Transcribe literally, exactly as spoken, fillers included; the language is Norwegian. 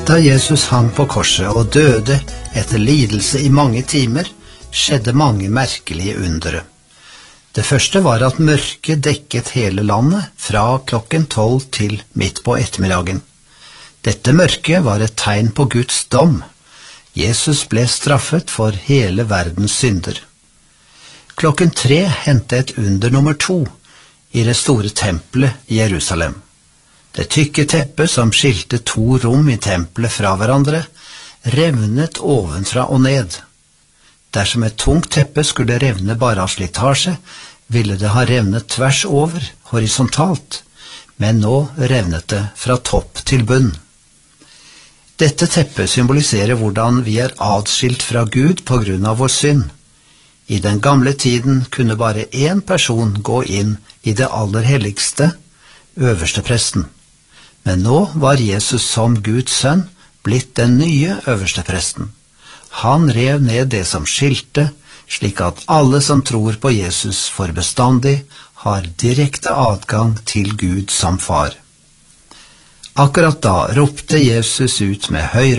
Da Jesus hang på korset og døde etter lidelse i mange timer, skjedde mange merkelige undere. Det første var at mørket dekket hele landet fra klokken tolv til midt på ettermiddagen. Dette mørket var et tegn på Guds dom. Jesus ble straffet for hele verdens synder. Klokken tre hendte et under nummer to i det store tempelet i Jerusalem. Det tykke teppet som skilte to rom i tempelet fra hverandre, revnet ovenfra og ned. Dersom et tungt teppe skulle revne bare av slitasje, ville det ha revnet tvers over, horisontalt, men nå revnet det fra topp til bunn. Dette teppet symboliserer hvordan vi er adskilt fra Gud på grunn av vår synd. I den gamle tiden kunne bare én person gå inn i det aller helligste, øverstepresten. Men nå var Jesus som Guds sønn blitt den nye øverstepresten. Han rev ned det som skilte, slik at alle som tror på Jesus for bestandig har direkte adgang til Gud som far. Akkurat da ropte Jesus ut med høy